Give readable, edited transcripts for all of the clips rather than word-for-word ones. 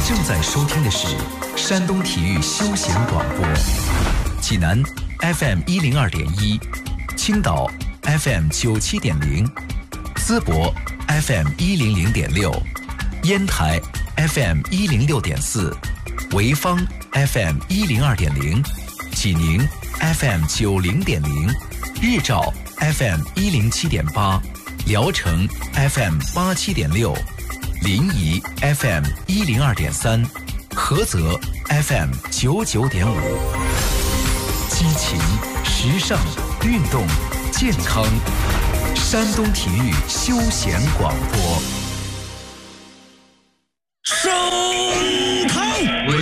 正在收听的是山东体育休闲广播，济南 FM 102.1，青岛 FM 97.0，淄博 FM 100.6，烟台 FM 106.4，潍坊 FM 102.0，济宁 FM 90.0，日照 FM 107.8，聊城 FM 87.6，临沂 FM 102.3，菏泽 FM 99.5。激情、时尚、运动、健康，山东体育休闲广播。 升堂威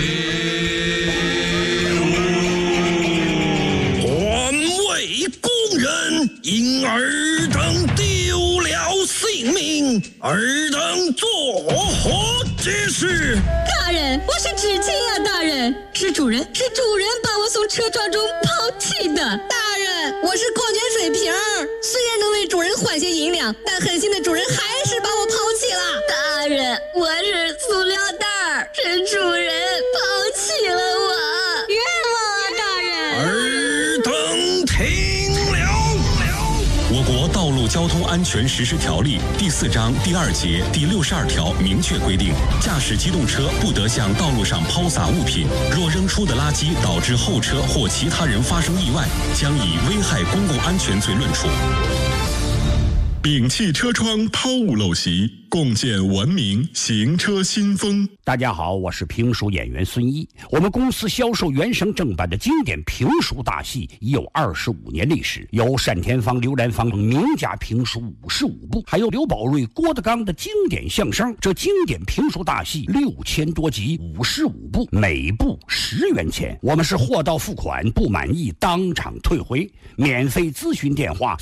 武，环卫工人因尔等丢了性命，尔等作何解释？ 大人，我是知情啊，大人，是主人把我从车撞中抛弃的。大人，我是矿泉水瓶儿，虽然能为主人换些银两，但狠心的主人还是把我抛弃了。大人，我是塑料袋儿，是主人抛弃了我，冤枉啊，大人！ 尔等听了。 我国道路交通安全实施条例第4章第2节第62条明确规定，驾驶机动车不得向道路上抛洒物品，若扔出的垃圾导致后车或其他人发生意外，将以危害公共安全罪论处。摒弃车窗抛物陋习，共建文明行车新风。 大家好，我是评书演员孙一。我们公司销售原声正版的经典评书大戏已有25年历史，有单田芳、刘兰芳名家评书55部，还有刘宝瑞、郭德纲的经典相声。这经典评书大戏6000多集，55部，每部10元钱。我们是货到付款，不满意当场退回。免费咨询电话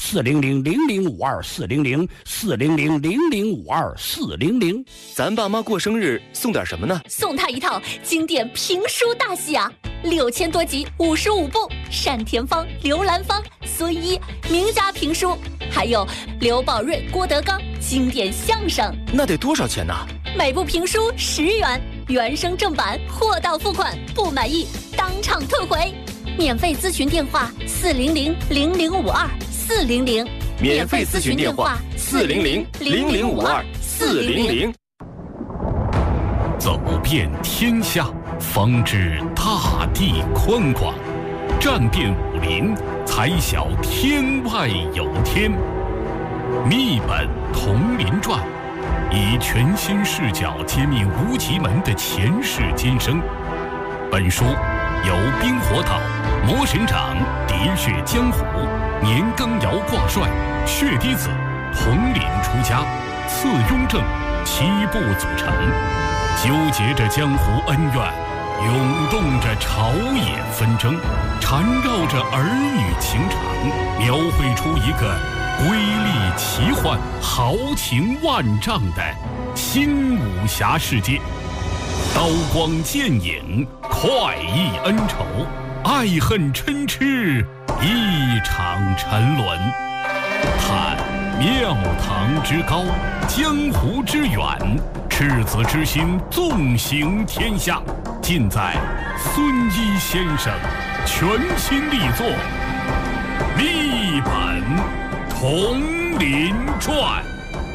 400-0052-400，400-0052-400。 咱爸妈过生日送点什么呢？ 送他一套经典评书大戏啊，6000多集，55部，单田芳、刘兰芳、孙一名家评书，还有刘宝瑞、郭德纲经典相声。 那得多少钱呢？ 每部评书10元，原声正版，货到付款，不满意当场退回。免费咨询电话400-0052-400， 免费咨询电话400-0052-400。 走遍天下，方知大地宽广；战遍武林，才晓天外有天。密本同林传，以全新视角揭秘无极门的前世今生。本书由冰火岛、魔神掌、喋血江湖、年羹尧挂帅、血滴子、统领出家、次雍正7部组成，纠结着江湖恩怨，涌动着朝野纷争，缠绕着儿女情长，描绘出一个瑰丽奇幻、豪情万丈的新武侠世界。刀光剑影，快意恩仇，爱恨嗔痴，一场沉沦。探庙堂之高，江湖之远，赤子之心纵行天下，尽在孙一先生全新力作《密本同林传》。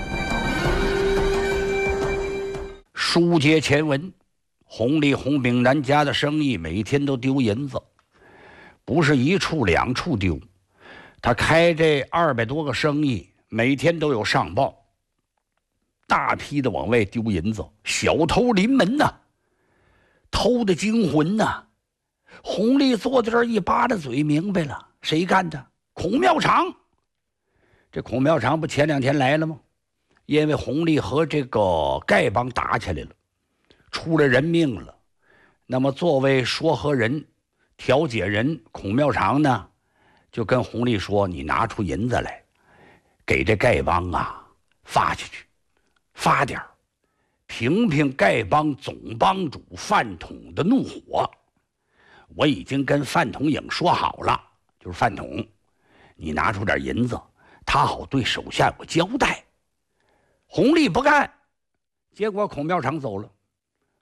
书接前文，洪炳南家的生意每天都丢银子，不是一处两处丢。他开这200多个生意，每天都有上报，大批的往外丢银子，小偷临门呐，偷的惊魂呐。洪立坐在这儿一扒拉嘴，明白了，谁干的？孔庙长。这孔庙长不前2天来了吗？因为洪立和这个丐帮打起来了，出了人命了。那么作为说和人、调解人，孔庙长呢就跟洪立说：“你拿出银子来，给这丐帮啊发下去，发点儿，平平丐帮总帮主范统的怒火。我已经跟范统颖说好了，就是范统，你拿出点银子，他好对手下有交代。”洪立不干，结果孔庙长走了。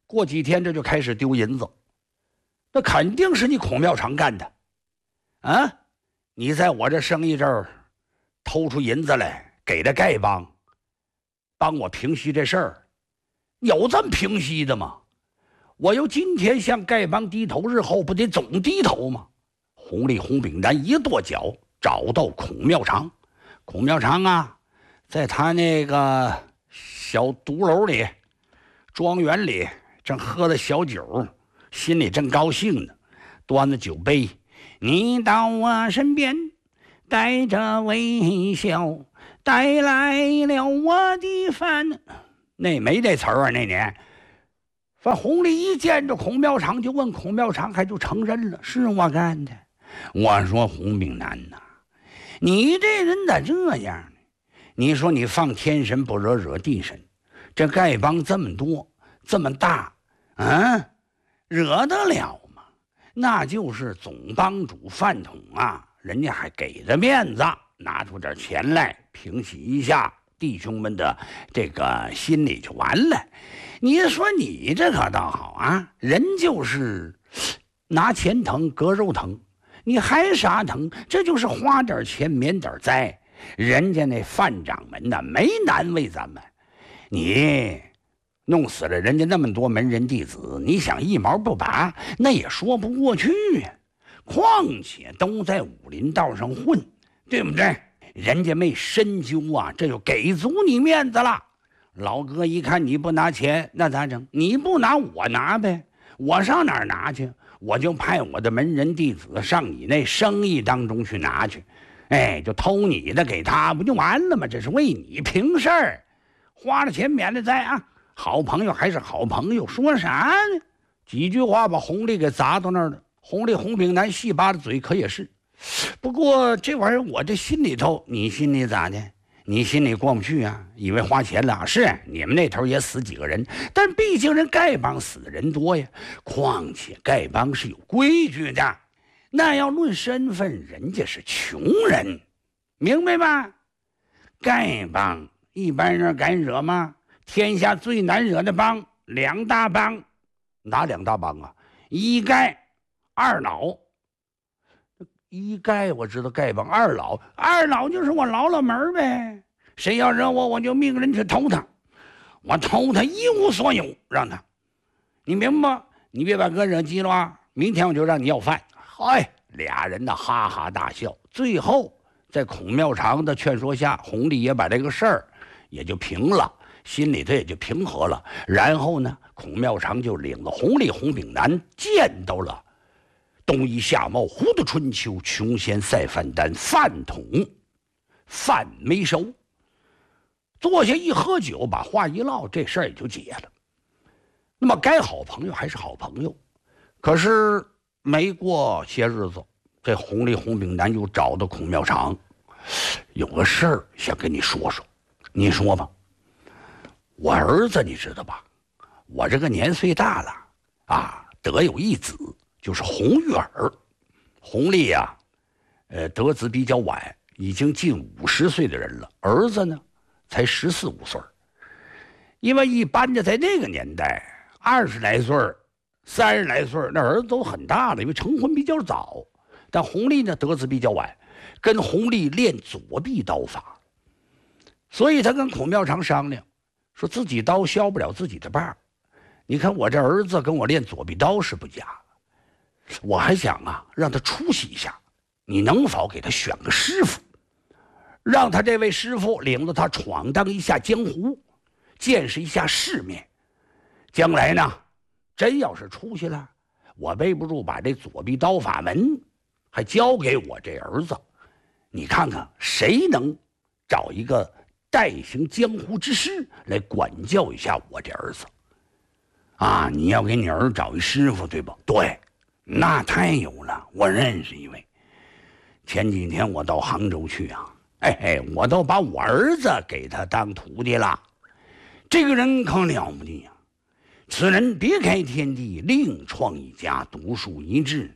过几天这就开始丢银子，那肯定是你孔庙场干的啊！你在我这生意这儿偷出银子来，给了丐帮，帮我平息这事儿，有这么平息的吗？我由今天向丐帮低头，日后不得总低头吗？洪立洪炳南一跺脚，找到孔庙场。孔庙场啊，在他那个小独楼里、庄园里，正喝着小酒，心里正高兴呢，端着酒杯，你到我身边，带着微笑，带来了我的饭。那没这词儿啊，那年。反洪立一见着孔庙场就问孔庙场，还就承认了，是我干的。我说洪炳南呐，你这人咋这样呢？你说你放天神不惹惹地神，这丐帮这么多这么大啊，惹得了吗？那就是总帮主饭桶啊，人家还给着面子，拿出点钱来平息一下弟兄们的这个心里就完了。你说你这可倒好啊，人就是拿钱疼割肉疼，你还啥疼？这就是花点钱免点灾。人家那范掌门呐，没难为咱们，你弄死了人家那么多门人弟子，你想一毛不拔，那也说不过去呀。况且都在武林道上混，对不对？人家没深究啊，这就给足你面子了。老哥一看你不拿钱，那咋整？你不拿我拿呗，我上哪儿拿去？我就派我的门人弟子上你那生意当中去拿去，哎，就偷你的给他，不就完了吗？这是为你平事儿，花了钱免了灾啊！好朋友还是好朋友，说啥呢？几句话把洪立给砸到那儿了。洪立洪炳南细巴的嘴可也是，不过这玩意儿我这心里头，你心里咋的？你心里过不去啊？以为花钱了？是你们那头也死几个人，但毕竟人丐帮死的人多呀。况且丐帮是有规矩的，那要论身份，人家是穷人，明白吧？丐帮一般人敢惹吗？天下最难惹的帮两大帮，哪两大帮啊？一丐二老。一丐我知道丐帮，二老就是我老门呗。谁要惹我，我就命人去偷他，我偷他一无所有，让他，你明白吗？你别把哥惹急了啊！明天我就让你要饭。嗨，俩人呢哈哈大笑。最后在孔庙场的劝说下，洪立也把这个事儿也就平了，心里头也就平和了。然后呢，孔庙场就领了洪立洪炳南见到了东夷夏茂胡的春秋穷仙赛范丹饭桶，饭没熟，坐下一喝酒，把话一唠，这事儿也就解了。那么该好朋友还是好朋友，可是没过些日子，这洪立洪炳南又找到孔庙场，有个事儿想跟你说说。你说吧。我儿子你知道吧，我这个年岁大了啊，得有一子，就是洪玉儿。洪立呀，得子比较晚，已经近50岁的人了，儿子呢才14、15岁。因为一般的在那个年代，20来岁、30来岁，那儿子都很大了，因为成婚比较早。但洪立呢得子比较晚，跟洪立练左臂刀法，所以他跟孔庙场商量，说自己刀削不了自己的把儿。你看我这儿子跟我练左臂刀是不假，我还想啊让他出息一下，你能否给他选个师傅，让他这位师傅领着他闯荡一下江湖，见识一下世面，将来呢真要是出息了，我背不住把这左臂刀法门还交给我这儿子，你看看谁能找一个代行江湖之师来管教一下我这儿子啊！你要给你儿子找一师傅对吧？对，那太有了，我认识一位。前几天我到杭州去啊，我都把我儿子给他当徒弟了。这个人可了不得呀！此人别开天地，另创一家，独树一帜，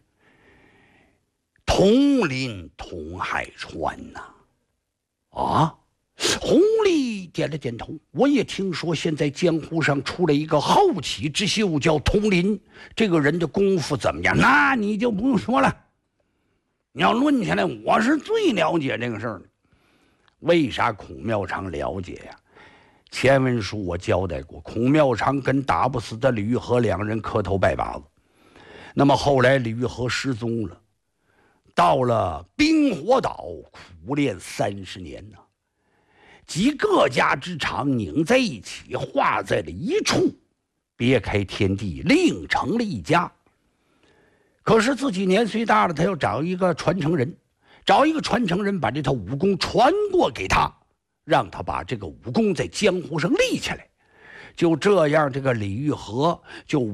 同林同海川呐！啊， 弘历点了点头，我也听说现在江湖上出了一个后起之秀，叫佟林。这个人的功夫怎么样？那你就不用说了。你要论起来，我是最了解这个事儿的。为啥孔妙长了解呀？前文书我交代过，孔妙长跟打不死的李玉和两人磕头拜把子。那么后来李玉和失踪了，到了冰火岛苦练30年呢。集各家之长拧在一起，化在了一处，别开天地，另成了一家。可是自己年岁大了，他要找一个传承人，把这套武功传过给他，让他把这个武功在江湖上立起来。就这样，这个李玉和就